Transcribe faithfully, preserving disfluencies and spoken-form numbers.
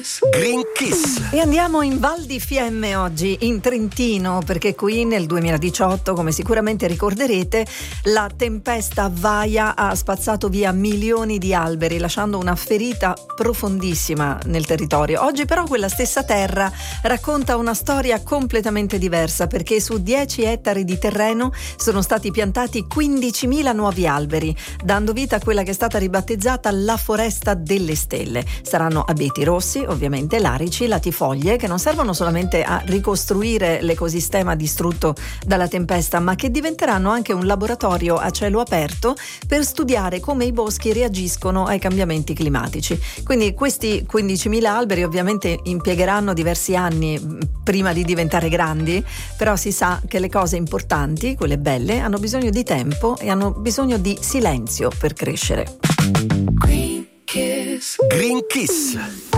Green Kiss. E andiamo in Val di Fiemme oggi, in Trentino, perché qui nel duemiladiciotto, come sicuramente ricorderete, la tempesta Vaia ha spazzato via milioni di alberi, lasciando una ferita profondissima nel territorio. Oggi però quella stessa terra racconta una storia completamente diversa, perché su dieci ettari di terreno sono stati piantati quindicimila nuovi alberi, dando vita a quella che è stata ribattezzata la Foresta delle Stelle. Saranno abeti rossi, ovviamente larici, latifoglie, che non servono solamente a ricostruire l'ecosistema distrutto dalla tempesta, ma che diventeranno anche un laboratorio a cielo aperto per studiare come i boschi reagiscono ai cambiamenti climatici. Quindi questi quindicimila alberi ovviamente impiegheranno diversi anni prima di diventare grandi, però si sa che le cose importanti, quelle belle, hanno bisogno di tempo e hanno bisogno di silenzio per crescere. Green Kiss. Green Kiss.